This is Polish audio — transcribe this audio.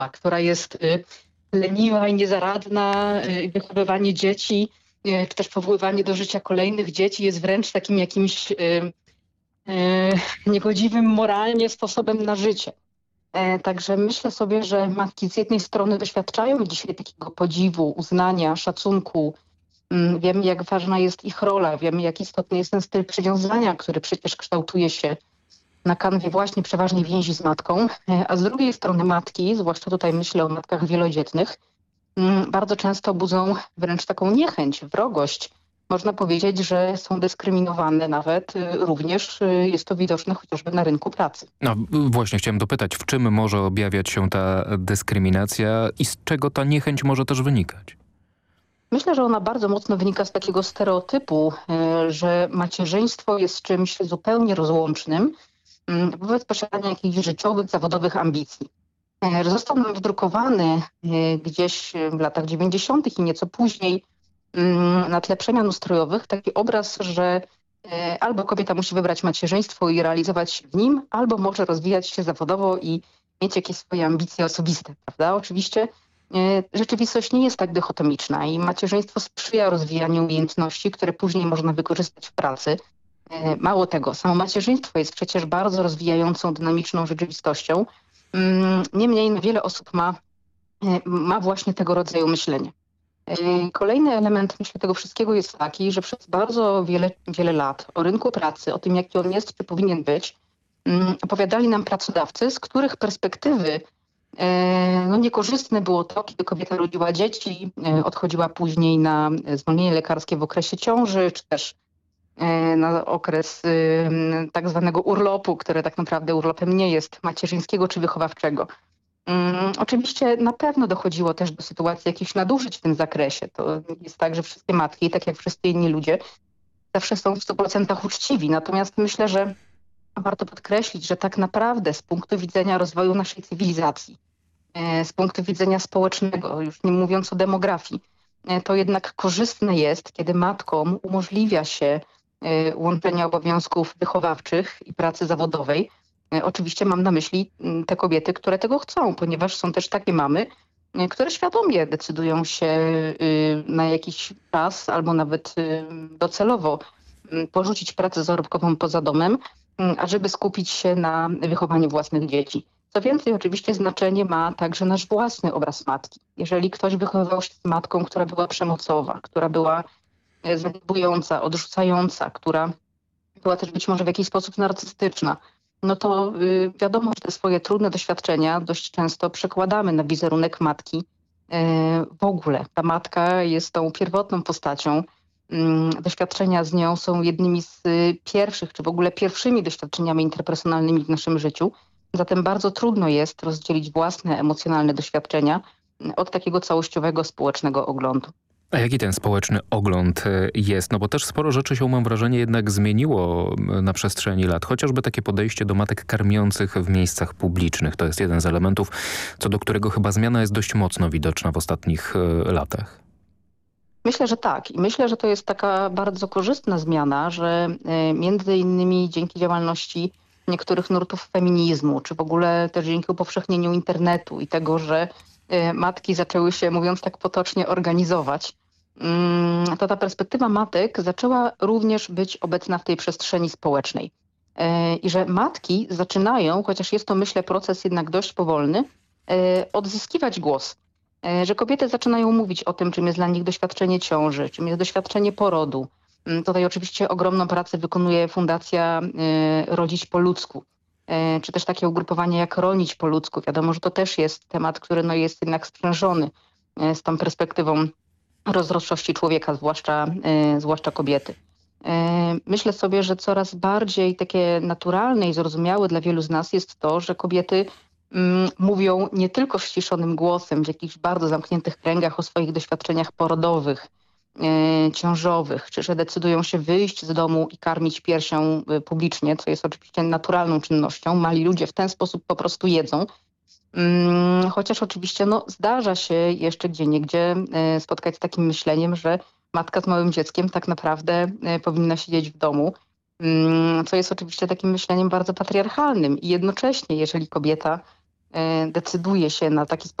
która jest leniwa i niezaradna, wychowywanie dzieci, czy też powoływanie do życia kolejnych dzieci jest wręcz takim jakimś niegodziwym moralnie sposobem na życie. Także myślę sobie, że matki z jednej strony doświadczają dzisiaj takiego podziwu, uznania, szacunku. Wiemy, jak ważna jest ich rola, wiemy, jak istotny jest ten styl przywiązania, który przecież kształtuje się na kanwie właśnie przeważnie więzi z matką, a z drugiej strony matki, zwłaszcza tutaj myślę o matkach wielodzietnych, bardzo często budzą wręcz taką niechęć, wrogość. Można powiedzieć, że są dyskryminowane nawet, również jest to widoczne chociażby na rynku pracy. No właśnie chciałem dopytać, w czym może objawiać się ta dyskryminacja i z czego ta niechęć może też wynikać? Myślę, że ona bardzo mocno wynika z takiego stereotypu, że macierzyństwo jest czymś zupełnie rozłącznym wobec posiadania jakichś życiowych, zawodowych ambicji. Że został nam wdrukowany gdzieś w latach 90. i nieco później na tle przemian ustrojowych taki obraz, że albo kobieta musi wybrać macierzyństwo i realizować się w nim, albo może rozwijać się zawodowo i mieć jakieś swoje ambicje osobiste, prawda? Oczywiście rzeczywistość nie jest tak dychotomiczna i macierzyństwo sprzyja rozwijaniu umiejętności, które później można wykorzystać w pracy. Mało tego, samo macierzyństwo jest przecież bardzo rozwijającą, dynamiczną rzeczywistością. Niemniej wiele osób ma właśnie tego rodzaju myślenie. Kolejny element, myślę, tego wszystkiego jest taki, że przez bardzo wiele lat o rynku pracy, o tym, jaki on jest, czy powinien być, opowiadali nam pracodawcy, z których perspektywy niekorzystne było to, kiedy kobieta rodziła dzieci, odchodziła później na zwolnienie lekarskie w okresie ciąży, czy też na okres tak zwanego urlopu, który tak naprawdę urlopem nie jest, macierzyńskiego czy wychowawczego. Oczywiście na pewno dochodziło też do sytuacji jakichś nadużyć w tym zakresie. To jest tak, że wszystkie matki, tak jak wszyscy inni ludzie, zawsze są w 100% uczciwi. Natomiast myślę, że warto podkreślić, że tak naprawdę z punktu widzenia rozwoju naszej cywilizacji, z punktu widzenia społecznego, już nie mówiąc o demografii, to jednak korzystne jest, kiedy matkom umożliwia się łączenie obowiązków wychowawczych i pracy zawodowej. Oczywiście mam na myśli te kobiety, które tego chcą, ponieważ są też takie mamy, które świadomie decydują się na jakiś czas albo nawet docelowo porzucić pracę zarobkową poza domem, ażeby skupić się na wychowaniu własnych dzieci. Co więcej, oczywiście znaczenie ma także nasz własny obraz matki. Jeżeli ktoś wychowywał się z matką, która była przemocowa, która była zaniedbująca, odrzucająca, która była też być może w jakiś sposób narcystyczna, no to wiadomo, że te swoje trudne doświadczenia dość często przekładamy na wizerunek matki w ogóle. Ta matka jest tą pierwotną postacią. Doświadczenia z nią są jednymi z pierwszych, czy w ogóle pierwszymi doświadczeniami interpersonalnymi w naszym życiu. Zatem bardzo trudno jest rozdzielić własne emocjonalne doświadczenia od takiego całościowego społecznego oglądu. A jaki ten społeczny ogląd jest? No bo też sporo rzeczy się, mam wrażenie, jednak zmieniło na przestrzeni lat. Chociażby takie podejście do matek karmiących w miejscach publicznych. To jest jeden z elementów, co do którego chyba zmiana jest dość mocno widoczna w ostatnich latach. Myślę, że tak. I myślę, że to jest taka bardzo korzystna zmiana, że między innymi dzięki działalności niektórych nurtów feminizmu, czy w ogóle też dzięki upowszechnieniu internetu i tego, że matki zaczęły się, mówiąc tak potocznie, organizować, to ta perspektywa matek zaczęła również być obecna w tej przestrzeni społecznej. I że matki zaczynają, chociaż jest to, myślę, proces jednak dość powolny, odzyskiwać głos. Że kobiety zaczynają mówić o tym, czym jest dla nich doświadczenie ciąży, czym jest doświadczenie porodu. Tutaj oczywiście ogromną pracę wykonuje Fundacja Rodzić po ludzku, czy też takie ugrupowanie jak Ronić po ludzku. Wiadomo, że to też jest temat, który jest jednak sprzężony z tą perspektywą rozrodczości człowieka, zwłaszcza kobiety. Myślę sobie, że coraz bardziej takie naturalne i zrozumiałe dla wielu z nas jest to, że kobiety mówią nie tylko ściszonym głosem w jakichś bardzo zamkniętych kręgach o swoich doświadczeniach porodowych, ciążowych, czy że decydują się wyjść z domu i karmić piersią publicznie, co jest oczywiście naturalną czynnością. Mali ludzie w ten sposób po prostu jedzą. Chociaż oczywiście zdarza się jeszcze gdzieniegdzie spotkać z takim myśleniem, że matka z małym dzieckiem tak naprawdę powinna siedzieć w domu, co jest oczywiście takim myśleniem bardzo patriarchalnym. I jednocześnie, jeżeli kobieta decyduje się na taki sposób